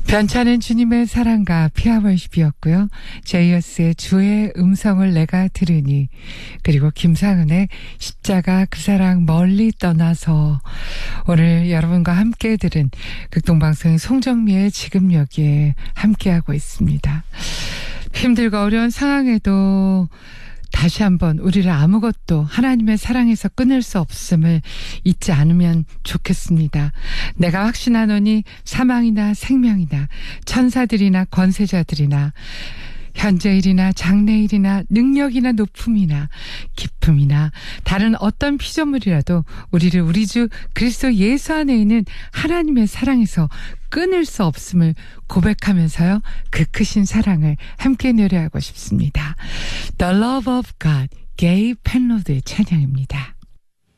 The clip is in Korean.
변찮은 주님의 사랑과 피아월십이었고요. 제이어스의 주의 음성을 내가 들으니, 그리고 김상은의 십자가 그 사랑 멀리 떠나서. 오늘 여러분과 함께 들은 극동방송의 송정미의 지금 여기에 함께하고 있습니다. 힘들고 어려운 상황에도 다시 한번 우리를 아무것도 하나님의 사랑에서 끊을 수 없음을 잊지 않으면 좋겠습니다. 내가 확신하노니 사망이나 생명이나 천사들이나 권세자들이나 현재일이나 장래일이나 능력이나 높음이나 기쁨이나 다른 어떤 피조물이라도 우리를 우리 주 그리스도 예수 안에 있는 하나님의 사랑에서 끊을 수 없음을 고백하면서요, 그 크신 사랑을 함께 노래하고 싶습니다. The Love of God, 게이 펜로드의 찬양입니다.